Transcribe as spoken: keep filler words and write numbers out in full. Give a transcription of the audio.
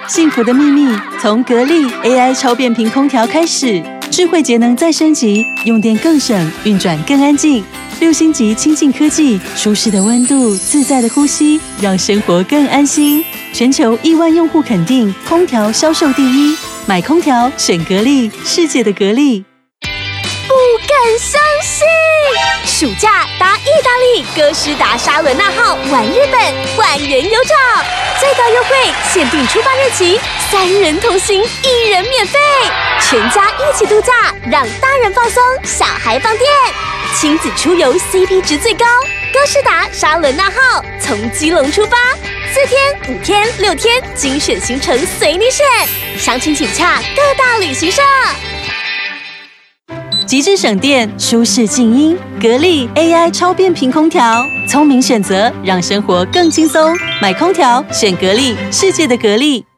幸福的秘密从格力 A I 超变频空调开始，智慧节能再升级，用电更省，运转更安静。六星级清净科技，舒适的温度，自在的呼吸，让生活更安心。全球亿万用户肯定，空调销售第一，买空调选格力，世界的格力。 不敢相信，暑假搭意大利哥斯达沙伦纳号玩日本，万元有找，最高优惠，限定出发日期，三人同行，一人免费，全家一起度假，让大人放松，小孩放电，亲子出游 C P 值最高。哥斯达沙伦纳号从基隆出发，四天、五天、六天，精选行程随你选，详情请洽各大旅行社。 极致省电，舒适静音，格力 A I 超变频空调，聪明选择，让生活更轻松。买空调选格力，世界的格力。